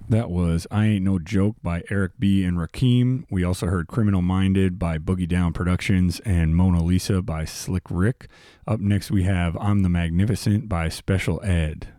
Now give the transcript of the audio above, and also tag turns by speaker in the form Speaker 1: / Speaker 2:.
Speaker 1: That was I Ain't No Joke by Eric B. and Rakim. We also heard Criminal Minded by Boogie Down Productions and Mona Lisa by Slick Rick. Up next, we have I'm the Magnificent by Special Ed.